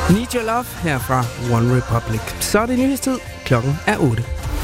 Need Your Love her fra One Republic. Så er det nyhedstid. Klokken er 8.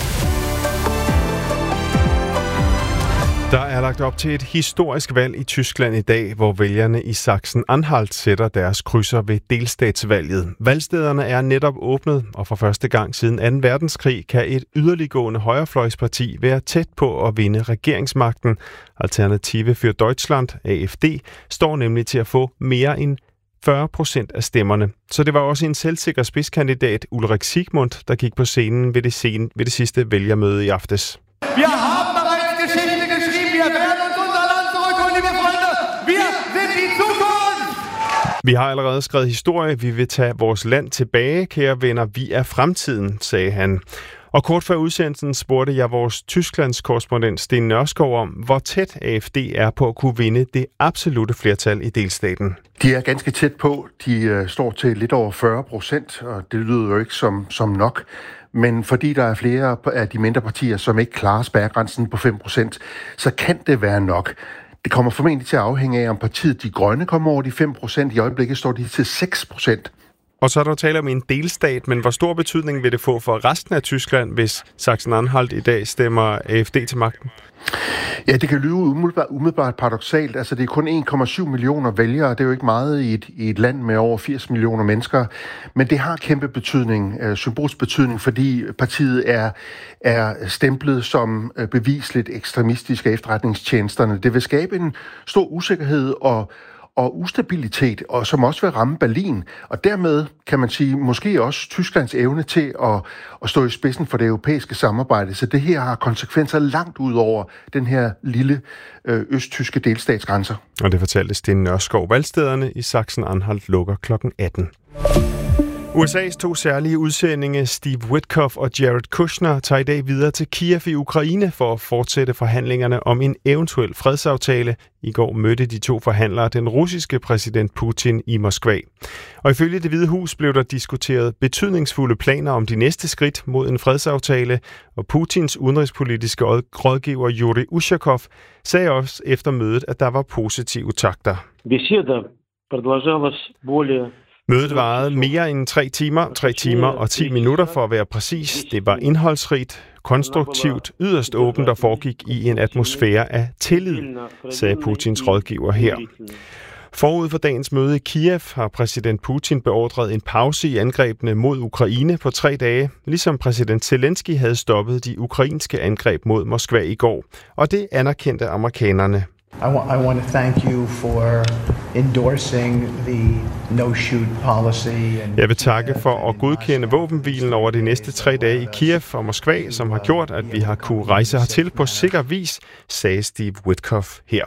Der er lagt op til et historisk valg i Tyskland i dag, hvor vælgerne i Sachsen-Anhalt sætter deres krydser ved delstatsvalget. Valgstederne er netop åbnet, og for første gang siden 2. verdenskrig kan et yderliggående højrefløjsparti være tæt på at vinde regeringsmagten. Alternative für Deutschland, AfD, står nemlig til at få mere end 40% af stemmerne. Så det var også en selvsikker spidskandidat, Ulrik Sigmund, der gik på scenen ved det sidste vælgermøde i aftes. Wir haben bereits Geschichte geschrieben. Wir werden uns unser Land zurückholen, liebe Freunde. Wir sind die Zukunft. Vi har allerede skrevet historie. Vi vil tage vores land tilbage, kære venner. Vi er fremtiden, sagde han. Og kort før udsendelsen spurgte jeg vores Tysklands korrespondent Sten Nørskov om, hvor tæt AfD er på at kunne vinde det absolutte flertal i delstaten. De er ganske tæt på. De står til lidt over 40%, og det lyder jo ikke som nok. Men fordi der er flere af de mindre partier, som ikke klarer spærregrænsen på 5%, så kan det være nok. Det kommer formentlig til at afhænge af, om partiet De Grønne kommer over de 5%. I øjeblikket står de til 6%. Og så er der tale om en delstat, men hvor stor betydning vil det få for resten af Tyskland, hvis Sachsen-Anhalt i dag stemmer AfD til magten? Ja, det kan lyde umiddelbart paradoksalt. Altså, det er kun 1,7 millioner vælgere. Det er jo ikke meget i et land med over 80 millioner mennesker. Men det har kæmpe betydning, symbolsk betydning, fordi partiet er stemplet som bevisligt ekstremistisk af efterretningstjenesterne. Det vil skabe en stor usikkerhed og ustabilitet, og som også vil ramme Berlin, og dermed kan man sige, måske også Tysklands evne til at stå i spidsen for det europæiske samarbejde. Så det her har konsekvenser langt ud over den her lille østtyske delstatsgrænser. Og det fortalte Sten Nørskov. Valgstederne i Sachsen-Anhalt lukker kl. 18. USA's 2 særlige udsendinge, Steve Witkoff og Jared Kushner, tager i dag videre til Kiev i Ukraine for at fortsætte forhandlingerne om en eventuel fredsaftale. I går mødte de 2 forhandlere den russiske præsident Putin i Moskva. Og ifølge Det Hvide Hus blev der diskuteret betydningsfulde planer om de næste skridt mod en fredsaftale, og Putins udenrigspolitiske rådgiver Yuri Ushakov sagde også efter mødet, at der var positive takter. Mødet varede mere end 3 timer og 10 minutter for at være præcis. Det var indholdsrigt, konstruktivt, yderst åbent og foregik i en atmosfære af tillid, sagde Putins rådgiver her. Forud for dagens møde i Kiev har præsident Putin beordret en pause i angrebene mod Ukraine på 3 dage, ligesom præsident Zelensky havde stoppet de ukrainske angreb mod Moskva i går. Og det anerkendte amerikanerne. I want to thank you for endorsing the no-shoot policy. Jeg vil takke for at godkende våbenhvilen over de næste 3 dage i Kiev og Moskva, som har gjort, at vi har kunne rejse hertil på sikker vis, sagde Steve Witkoff her.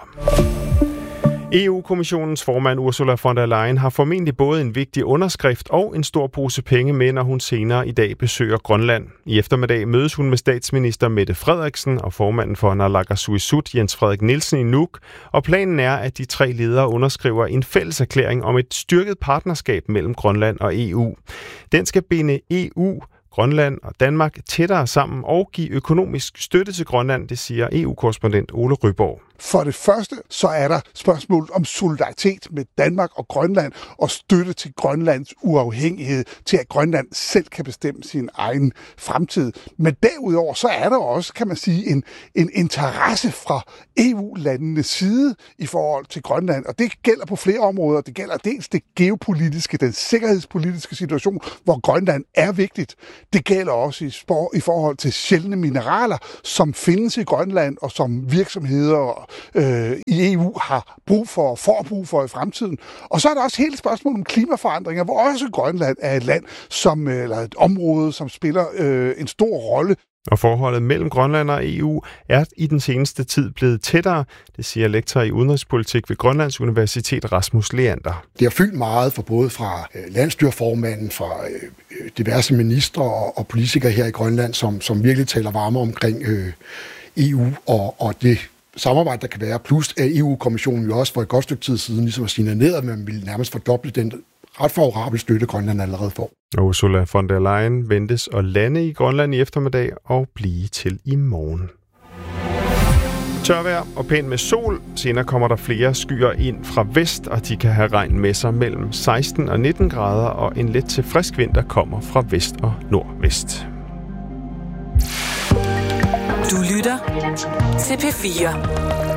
EU-kommissionens formand Ursula von der Leyen har formentlig både en vigtig underskrift og en stor pose penge med, når hun senere i dag besøger Grønland. I eftermiddag mødes hun med statsminister Mette Frederiksen og formanden for Naalakkersuisut Jens Frederik Nielsen i Nuuk, og planen er, at de 3 ledere underskriver en fælles erklæring om et styrket partnerskab mellem Grønland og EU. Den skal binde EU, Grønland og Danmark tættere sammen og give økonomisk støtte til Grønland, det siger EU-korrespondent Ole Ryborg. For det første, så er der spørgsmålet om solidaritet med Danmark og Grønland og støtte til Grønlands uafhængighed, til at Grønland selv kan bestemme sin egen fremtid. Men derudover, så er der også, kan man sige, en interesse fra EU-landenes side i forhold til Grønland. Og det gælder på flere områder. Det gælder dels det geopolitiske, den sikkerhedspolitiske situation, hvor Grønland er vigtigt. Det gælder også i forhold til sjældne mineraler, som findes i Grønland og som virksomheder i EU har brug for i fremtiden. Og så er der også hele spørgsmålet om klimaforandringer, hvor også Grønland er et land, eller et område, som spiller en stor rolle. Og forholdet mellem Grønland og EU er i den seneste tid blevet tættere, det siger lektor i udenrigspolitik ved Grønlands Universitet Rasmus Leander. Det har fyldt meget for både fra landsstyreformanden, fra diverse ministre og politikere her i Grønland, som virkelig taler varme omkring EU og det samarbejde, der kan være. Plus at EU-kommissionen jo også for et godt stykke tid siden ligesom har signaleret, at man ville nærmest fordoble den ret favorable støtte, Grønland allerede får. Ursula von der Leyen ventes at lande i Grønland i eftermiddag og blive til i morgen. Tørvejr og pænt med sol. Senere kommer der flere skyer ind fra vest, og de kan have regn med sig mellem 16 og 19 grader, og en let til frisk vind, der kommer fra vest og nordvest. Du lytter til P4.